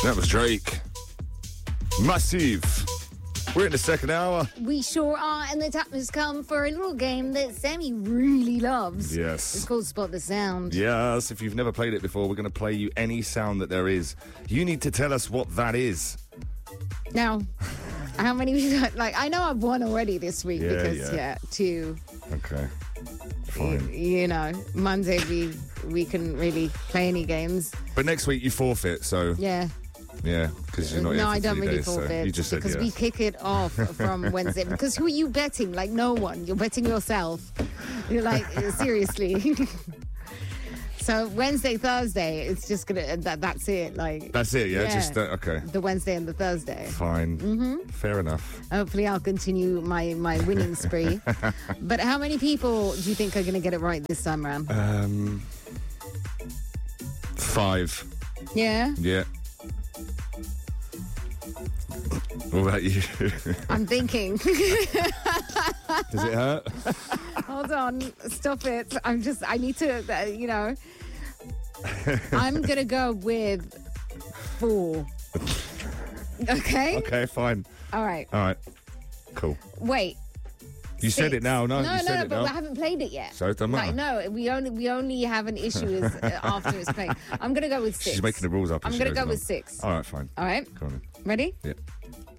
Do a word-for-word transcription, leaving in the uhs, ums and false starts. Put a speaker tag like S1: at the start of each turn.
S1: That was Drake. Massive. We're in the second hour.
S2: We sure are, and the time has come for a little game that Sammy really loves.
S1: Yes.
S2: It's called Spot the Sound.
S1: Yes, if you've never played it before, we're going to play you any sound that there is. You need to tell us what that is.
S2: Now, how many we've got? Like, I know I've won already this week
S1: Yeah,
S2: because,
S1: yeah.
S2: yeah, two.
S1: Okay.
S2: You,
S1: Fine.
S2: you know, Monday we we couldn't really play any games.
S1: But next week you forfeit, so
S2: Yeah.
S1: yeah, because you're not here
S2: No,
S1: for
S2: I don't
S1: three
S2: really
S1: days, so
S2: forfeit
S1: you just said
S2: because
S1: yes.
S2: we kick it off from Wednesday. Because who are you betting? Like, no one. You're betting yourself. You're like, seriously. So Wednesday, Thursday, it's just gonna that that's it. Like
S1: That's it, yeah.
S2: Yeah.
S1: Just uh, okay.
S2: the Wednesday and the Thursday.
S1: Fine. Mm-hmm. Fair enough.
S2: Hopefully, I'll continue my my winning spree. But how many people do you think are going to get it right this time around?
S1: Um, five.
S2: Yeah,
S1: Yeah. What about you?
S2: I'm thinking.
S1: Does it hurt?
S2: Hold on, stop it. I'm just. I need to. Uh, you know. I'm gonna go with four. Okay.
S1: Okay, fine.
S2: All right.
S1: All right. Cool.
S2: Wait.
S1: You said
S2: Six.
S1: it now. No,
S2: no,
S1: you
S2: no,
S1: said
S2: no,
S1: it
S2: but
S1: now.
S2: I haven't played it yet.
S1: So it doesn't matter.
S2: Like, no, we only we only have an issue is, uh, after it's played. I'm gonna go with six.
S1: She's making the rules up. as
S2: I'm
S1: she
S2: gonna
S1: goes
S2: go
S1: along.
S2: with six.
S1: All right, fine.
S2: All right.
S1: Go on then.
S2: Ready?
S1: Yeah.